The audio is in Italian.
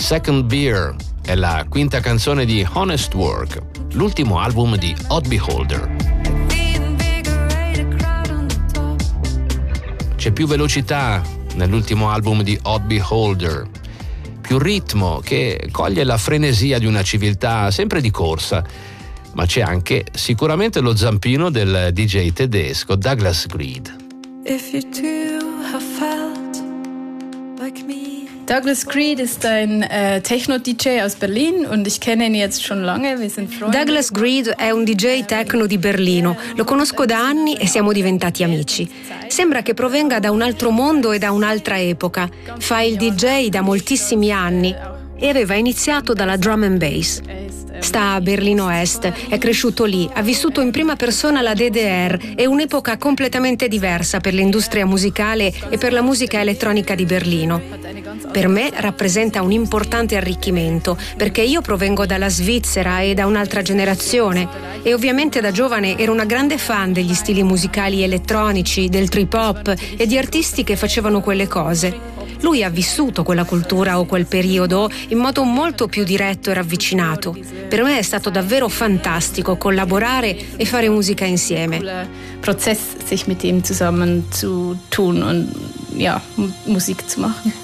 Second Beer è la quinta canzone di Honest Work, l'ultimo album di Odd Beholder. C'è più velocità nell'ultimo album di Odd Beholder, più ritmo che coglie la frenesia di una civiltà sempre di corsa, ma c'è anche sicuramente lo zampino del DJ tedesco Douglas Greed. If you too have felt like me. Douglas Greed ist ein Techno-DJ aus Berlin und ich kenne ihn jetzt schon lange, wir sind Freunde. Douglas Greed è un DJ techno di Berlino, lo conosco da anni e siamo diventati amici. Sembra che provenga da un altro mondo e da un'altra epoca. Fa il DJ da moltissimi anni e aveva iniziato dalla drum and bass. Sta a Berlino Est, è cresciuto lì, ha vissuto in prima persona la DDR e un'epoca completamente diversa per l'industria musicale e per la musica elettronica di Berlino. Per me rappresenta un importante arricchimento, perché io provengo dalla Svizzera e da un'altra generazione e ovviamente da giovane ero una grande fan degli stili musicali elettronici, del trip hop e di artisti che facevano quelle cose. Lui ha vissuto quella cultura o quel periodo in modo molto più diretto e ravvicinato. Per me è stato davvero fantastico collaborare e fare musica insieme. Prozess, sich mit ihm zusammen zu tun und ja, Musik zu machen.